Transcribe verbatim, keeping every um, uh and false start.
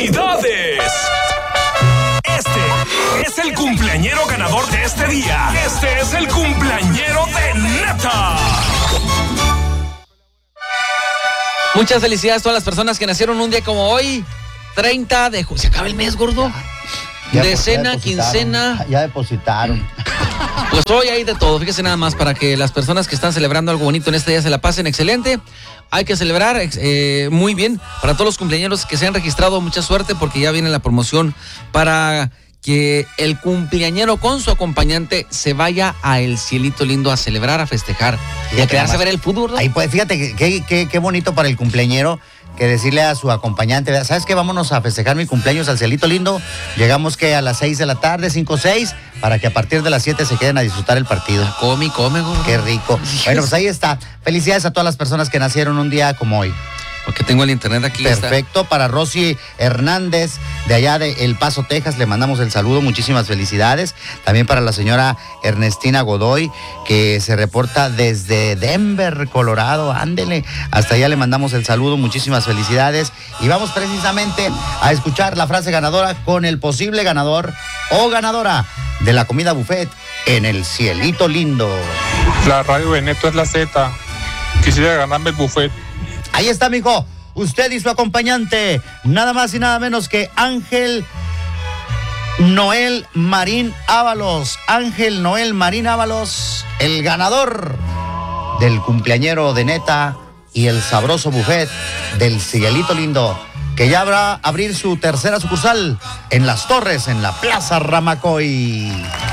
¡Felicidades! Este es el cumpleañero ganador de este día. Este es el cumpleañero de Neta. Muchas felicidades a todas las personas que nacieron un día como hoy, treinta de julio. ¿Se acaba el mes, gordo? Ya, Decena, ya quincena. Ya depositaron. Pues hoy hay de todo, fíjese nada más, para que las personas que están celebrando algo bonito en este día se la pasen excelente. Hay que celebrar eh, muy bien para todos los cumpleañeros que se han registrado, mucha suerte porque ya viene la promoción para que el cumpleañero con su acompañante se vaya a El Cielito Lindo a celebrar, a festejar y a quedarse a ver el fútbol, ¿no? Ahí pues, fíjate qué que, que bonito para el cumpleañero que decirle a su acompañante, ¿sabes qué? Vámonos a festejar mi cumpleaños al Cielito Lindo. Llegamos que a las seis de la tarde, cinco o seis, para que a partir de las siete se queden a disfrutar el partido. Come, come, gordo. Qué rico. Bueno, pues ahí está. Felicidades a todas las personas que nacieron un día como hoy. Porque tengo el internet aquí. Perfecto, está. Para Rosy Hernández, de allá de El Paso, Texas, le mandamos el saludo, muchísimas felicidades. También para la señora Ernestina Godoy, que se reporta desde Denver, Colorado, ándele. Hasta allá le mandamos el saludo, muchísimas felicidades. Y vamos precisamente a escuchar la frase ganadora con el posible ganador o ganadora de la comida buffet en El Cielito Lindo. La radio de Neto es la Z. Quisiera ganarme el buffet. Ahí está, mijo. Usted y su acompañante, nada más y nada menos que Ángel Noel Marín Ábalos. Ángel Noel Marín Ábalos, el ganador del cumpleañero de Neta y el sabroso buffet del Cielito Lindo, que ya habrá abrir su tercera sucursal en Las Torres, en la Plaza Ramacoy.